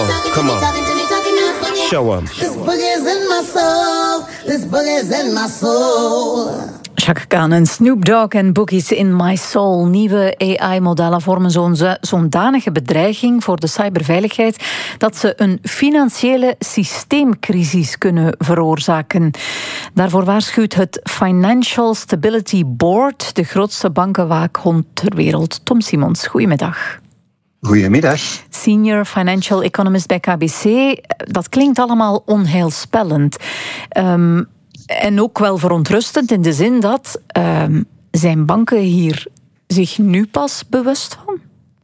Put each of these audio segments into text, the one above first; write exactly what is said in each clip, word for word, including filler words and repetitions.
on, come on. Show 'em. This boogie's in my soul. This boogie's in my soul. Chaka Khan en Snoop Dogg en Boogies in My Soul. Nieuwe A I-modellen vormen zo'n zo'n danige bedreiging voor de cyberveiligheid dat ze een financiële systeemcrisis kunnen veroorzaken. Daarvoor waarschuwt het Financial Stability Board, de grootste bankenwaakhond ter wereld. Tom Simons, goedemiddag. Goedemiddag. Senior Financial Economist bij K B C. Dat klinkt allemaal onheilspellend. Um, En ook wel verontrustend in de zin dat uh, zijn banken hier zich nu pas bewust van?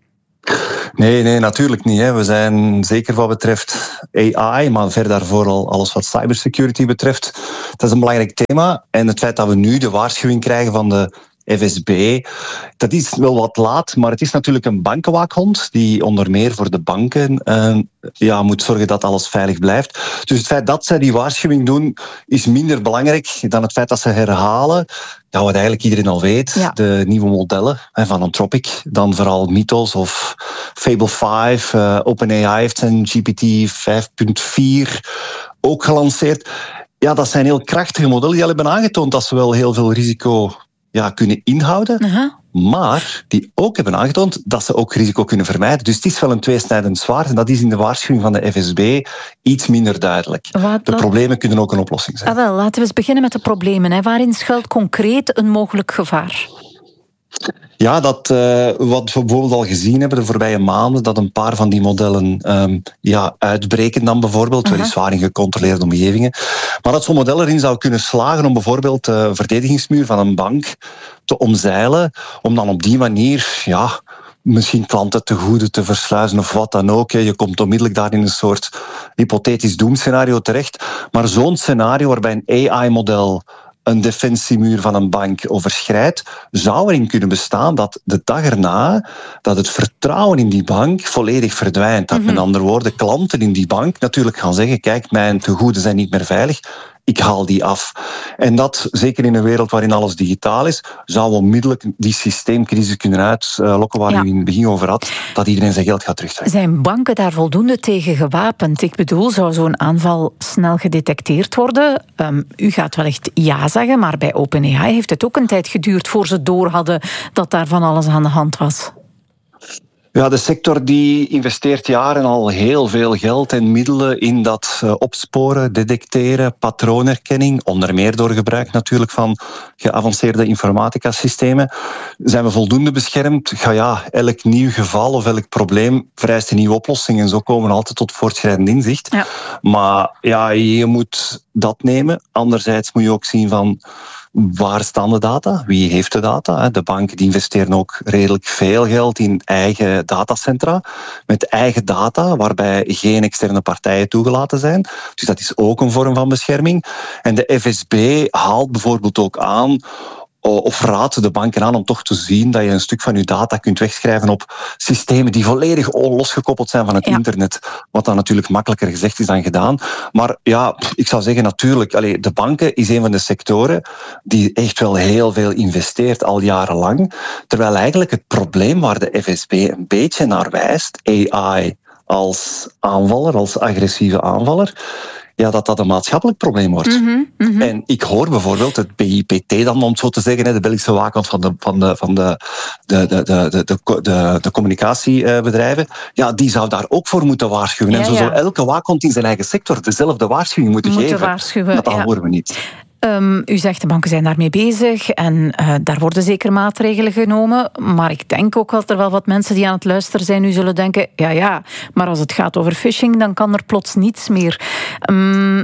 Nee, nee, natuurlijk niet. Hè. We zijn zeker wat betreft A I, maar verder daarvoor al alles wat cybersecurity betreft. Dat is een belangrijk thema. En het feit dat we nu de waarschuwing krijgen van de F S B, dat is wel wat laat, maar het is natuurlijk een bankenwaakhond die onder meer voor de banken uh, ja, moet zorgen dat alles veilig blijft. Dus het feit dat zij die waarschuwing doen is minder belangrijk dan het feit dat ze herhalen, ja, wat eigenlijk iedereen al weet, ja. de nieuwe modellen hè, van Anthropic, dan vooral Mythos of Fable vijf, uh, OpenAI heeft zijn G P T vijf punt vier ook gelanceerd. Ja, dat zijn heel krachtige modellen die al hebben aangetoond dat ze wel heel veel risico ja, kunnen inhouden, uh-huh. maar die ook hebben aangetoond dat ze ook risico kunnen vermijden. Dus het is wel een tweesnijdend zwaard en dat is in de waarschuwing van de F S B iets minder duidelijk. Wat, de problemen kunnen ook een oplossing zijn. Ah, wel, laten we eens beginnen met de problemen. Hè. Waarin schuilt concreet een mogelijk gevaar? Ja, dat, uh, wat we bijvoorbeeld al gezien hebben de voorbije maanden, dat een paar van die modellen um, ja, uitbreken dan bijvoorbeeld, uh-huh. weliswaar in gecontroleerde omgevingen. Maar dat zo'n model erin zou kunnen slagen om bijvoorbeeld de verdedigingsmuur van een bank te omzeilen, om dan op die manier ja, misschien klanten te goede te versluizen of wat dan ook. Je komt onmiddellijk daar in een soort hypothetisch doemscenario terecht. Maar zo'n scenario waarbij een A I-model een defensiemuur van een bank overschrijdt, zou erin kunnen bestaan dat de dag erna dat het vertrouwen in die bank volledig verdwijnt. Dat mm-hmm. met andere woorden klanten in die bank natuurlijk gaan zeggen, kijk, mijn tegoeden zijn niet meer veilig, ik haal die af. En dat, zeker in een wereld waarin alles digitaal is, zou onmiddellijk die systeemcrisis kunnen uitlokken waar ja. u in het begin over had, dat iedereen zijn geld gaat terugtrekken. Zijn banken daar voldoende tegen gewapend? Ik bedoel, zou zo'n aanval snel gedetecteerd worden? Um, u gaat wellicht ja zeggen, maar bij OpenAI heeft het ook een tijd geduurd voor ze door hadden dat daar van alles aan de hand was. Ja, de sector die investeert jaren al heel veel geld en middelen in dat uh, opsporen, detecteren, patroonherkenning, onder meer door gebruik natuurlijk van geavanceerde informatica-systemen. Zijn we voldoende beschermd? Ja, ja, elk nieuw geval of elk probleem vereist een nieuwe oplossing en zo komen we altijd tot voortschrijdend inzicht. Ja. Maar ja, je moet dat nemen. Anderzijds moet je ook zien van waar staan de data? Wie heeft de data? De banken die investeren ook redelijk veel geld in eigen datacentra met eigen data, waarbij geen externe partijen toegelaten zijn. Dus dat is ook een vorm van bescherming. En de F S B haalt bijvoorbeeld ook aan of raadt de banken aan om toch te zien dat je een stuk van je data kunt wegschrijven op systemen die volledig losgekoppeld zijn van het ja. internet. Wat dan natuurlijk makkelijker gezegd is dan gedaan. Maar ja, ik zou zeggen natuurlijk, allee, de banken is een van de sectoren die echt wel heel veel investeert al jarenlang. Terwijl eigenlijk het probleem waar de F S B een beetje naar wijst, A I als aanvaller, als agressieve aanvaller, ja, dat dat een maatschappelijk probleem wordt. Mm-hmm, mm-hmm. En ik hoor bijvoorbeeld het B I P T dan, om het zo te zeggen, de Belgische waakhond van de, van de, van de, de, de, de, de, de, de communicatiebedrijven, ja, die zou daar ook voor moeten waarschuwen. Ja, en zo ja. zou elke waakhond in zijn eigen sector dezelfde waarschuwing moeten, moeten geven. Waarschuwen, dat ja. horen we niet. Um, u zegt de banken zijn daarmee bezig en uh, daar worden zeker maatregelen genomen. Maar ik denk ook dat er wel wat mensen die aan het luisteren zijn nu zullen denken, ja ja, maar als het gaat over phishing, dan kan er plots niets meer. Um, uh,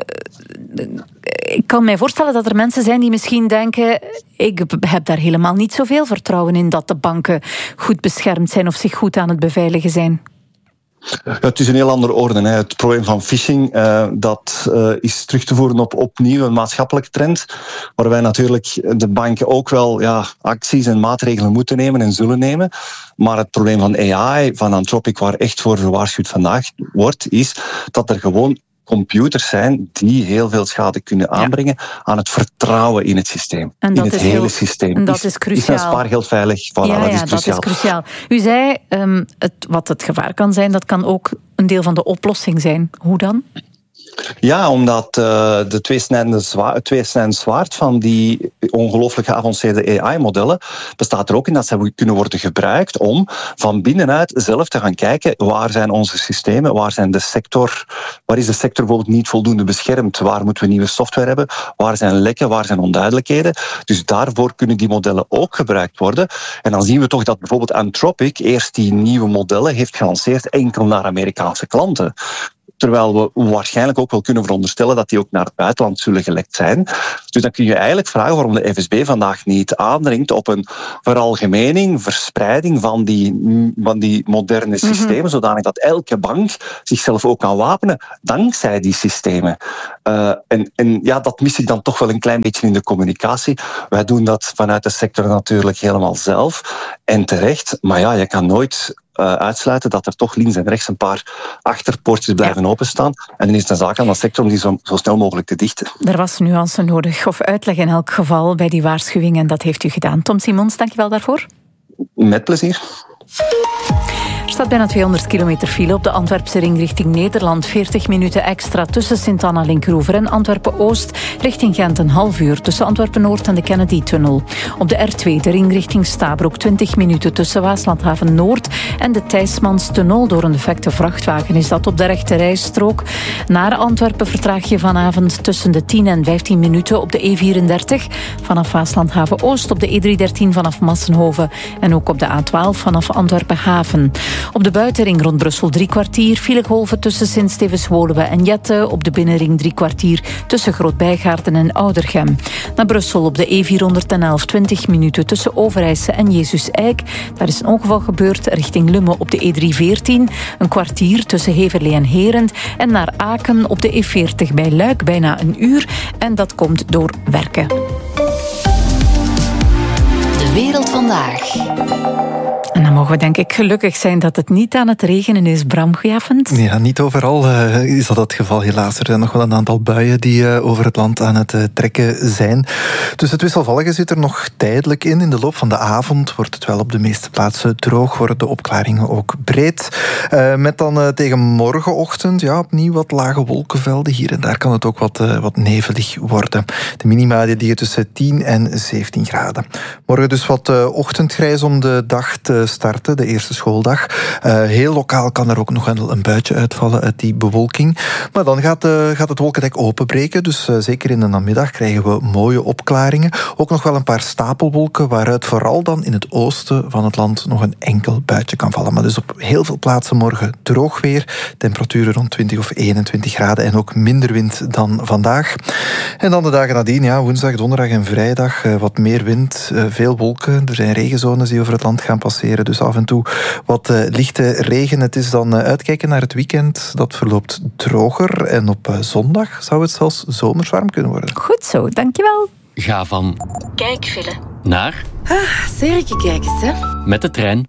ik kan mij voorstellen dat er mensen zijn die misschien denken, ik heb daar helemaal niet zoveel vertrouwen in dat de banken goed beschermd zijn of zich goed aan het beveiligen zijn. Ja, het is een heel andere orde. Hè. Het probleem van phishing uh, dat, uh, is terug te voeren op opnieuw een maatschappelijke trend, waarbij natuurlijk de banken ook wel ja, acties en maatregelen moeten nemen en zullen nemen. Maar het probleem van A I, van Anthropic, waar echt voor gewaarschuwd vandaag wordt, is dat er gewoon computers zijn die heel veel schade kunnen aanbrengen ja. aan het vertrouwen in het systeem. En dat in het is hele heel, systeem. En dat is, is cruciaal. Is mijn spaargeld veilig? Voilà, ja, dat, ja, is cruciaal. dat is cruciaal. U zei, um, het, wat het gevaar kan zijn, dat kan ook een deel van de oplossing zijn. Hoe dan? Ja, omdat uh, de tweesnijdende zwaard, tweesnijdende zwaard van die ongelooflijk geavanceerde A I-modellen bestaat er ook in dat ze kunnen worden gebruikt om van binnenuit zelf te gaan kijken waar zijn onze systemen, waar zijn de sector, waar is de sector bijvoorbeeld niet voldoende beschermd, waar moeten we nieuwe software hebben, waar zijn lekken, waar zijn onduidelijkheden. Dus daarvoor kunnen die modellen ook gebruikt worden. En dan zien we toch dat bijvoorbeeld Anthropic eerst die nieuwe modellen heeft gelanceerd enkel naar Amerikaanse klanten. Terwijl we waarschijnlijk ook wel kunnen veronderstellen dat die ook naar het buitenland zullen gelekt zijn. Dus dan kun je eigenlijk vragen waarom de F S B vandaag niet aandringt op een veralgemening, verspreiding van die, van die moderne systemen, mm-hmm. zodanig dat elke bank zichzelf ook kan wapenen, dankzij die systemen. Uh, en, en ja, dat mis ik dan toch wel een klein beetje in de communicatie. Wij doen dat vanuit de sector natuurlijk helemaal zelf. En terecht, maar ja, je kan nooit Uh, uitsluiten dat er toch links en rechts een paar achterpoortjes blijven ja. openstaan. En dan is het een zaak aan de sector om die zo, zo snel mogelijk te dichten. Er was nuance nodig, of uitleg in elk geval bij die waarschuwing, en dat heeft u gedaan. Tom Simons, dank je wel daarvoor. Met plezier. Er staat bijna tweehonderd kilometer file op de Antwerpse ring richting Nederland. veertig minuten extra tussen Sint-Anna-Linkeroever en Antwerpen-Oost richting Gent. Een half uur tussen Antwerpen-Noord en de Kennedy-tunnel. Op de R twee, de ring richting Stabroek. twintig minuten tussen Waaslandhaven-Noord en de Thijsmanstunnel. Door een defecte vrachtwagen is dat op de rechte rijstrook. Naar Antwerpen vertraag je vanavond tussen de tien en vijftien minuten op de E vierendertig. Vanaf Waaslandhaven-Oost op de E driehonderddertien vanaf Massenhoven. En ook op de A twaalf vanaf Antwerpen-Haven. Op de buitenring rond Brussel drie kwartier, filegolven tussen Sint-Stevens-Woluwe en Jette. Op de binnenring drie kwartier tussen Groot-Bijgaarden en Oudergem. Naar Brussel op de E vierhonderdelf, twintig minuten tussen Overijse en Jezus-Eik. Daar is een ongeval gebeurd richting Lummen op de E driehonderdveertien. Een kwartier tussen Heverlee en Herend. En naar Aken op de E veertig bij Luik bijna een uur. En dat komt door werken. De wereld vandaag. En dan mogen we denk ik gelukkig zijn dat het niet aan het regenen is. Bram, goedenavond. Ja, niet overal uh, is dat het geval helaas. Er zijn nog wel een aantal buien die uh, over het land aan het uh, trekken zijn. Dus het wisselvallige zit er nog tijdelijk in. In de loop van de avond wordt het wel op de meeste plaatsen droog. Worden de opklaringen ook breed. Uh, met dan uh, tegen morgenochtend ja, opnieuw wat lage wolkenvelden. Hier en daar kan het ook wat, uh, wat nevelig worden. De minima die liggen tussen tien en zeventien graden. Morgen dus wat uh, ochtendgrijs om de dag te starten, de eerste schooldag. Uh, heel lokaal kan er ook nog een, een buitje uitvallen uit die bewolking. Maar dan gaat, uh, gaat het wolkendek openbreken. Dus uh, zeker in de namiddag krijgen we mooie opklaringen. Ook nog wel een paar stapelwolken, waaruit vooral dan in het oosten van het land nog een enkel buitje kan vallen. Maar dus op heel veel plaatsen morgen droog weer. Temperaturen rond twintig of eenentwintig graden en ook minder wind dan vandaag. En dan de dagen nadien, ja, woensdag, donderdag en vrijdag, uh, wat meer wind, uh, veel wolken. Er zijn regenzones die over het land gaan passeren. Dus af en toe wat uh, lichte regen. Het is dan uh, uitkijken naar het weekend. Dat verloopt droger. En op uh, zondag zou het zelfs zomers warm kunnen worden. Goed zo, dankjewel. Ga van kijkfilm naar ah, serie kijk eens, hè. Met de trein.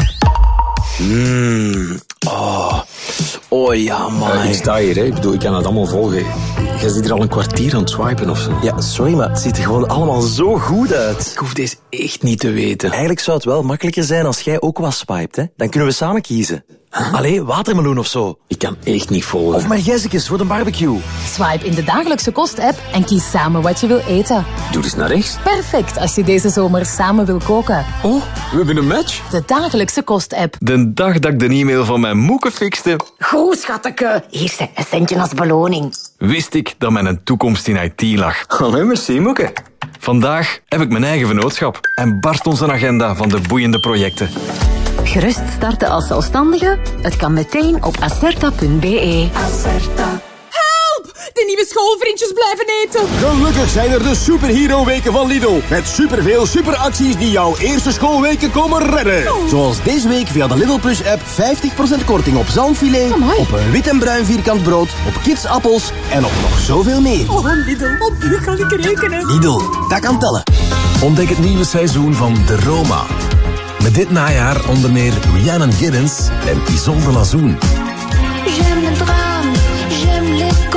Mm, oh. oh ja, man. Uh, ik sta hier, hè. Ik bedoel, ik kan het allemaal volgen. Jij zit hier al een kwartier aan het swipen of zo. Ja, sorry, maar het ziet er gewoon allemaal zo goed uit. Ik hoef deze echt niet te weten. Eigenlijk zou het wel makkelijker zijn als jij ook wat swipet, hè. Dan kunnen we samen kiezen. Huh? Allee, watermeloen of zo. Ik kan echt niet volgen. Of margezekes voor de barbecue. Swipe in de dagelijkse kost-app en kies samen wat je wil eten. Doe eens naar rechts. Perfect als je deze zomer samen wil koken. Oh, we hebben een match. De dagelijkse kost-app. De dag dat ik de e-mail van mijn moeke fixte... Goed, schatteke. Hier, een centje als beloning. Wist ik dat mijn toekomst in I T lag. Allee, merci, moeke. Vandaag heb ik mijn eigen vennootschap en barst onze agenda van de boeiende projecten. Gerust starten als zelfstandige? Het kan meteen op acerta punt be. Acerta. De nieuwe schoolvriendjes blijven eten. Gelukkig zijn er de Superhero-weken van Lidl. Met superveel superacties die jouw eerste schoolweken komen redden. Oh. Zoals deze week via de Lidl Plus-app vijftig procent korting op zalmfilet, Amai. op een wit en bruin vierkant brood, op kidsappels en op nog zoveel meer. Oh, Lidl, op u kan ik rekenen. Lidl, dat kan tellen. Ontdek het nieuwe seizoen van De Roma. Met dit najaar onder meer Rhiannon Giddens en Isolde Lazoen. J'aime le drame, j'aime les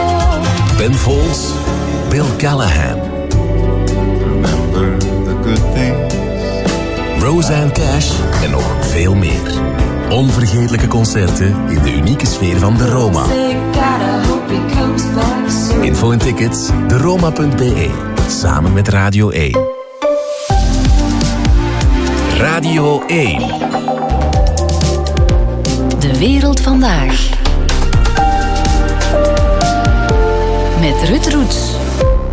Ben Folds, Bill Callahan. Remember the good things. Roseanne Cash en nog veel meer. Onvergetelijke concerten in de unieke sfeer van de Roma. Info en tickets, de roma punt b e. Samen met Radio één. Radio één. De wereld vandaag. Met Ruud Roets.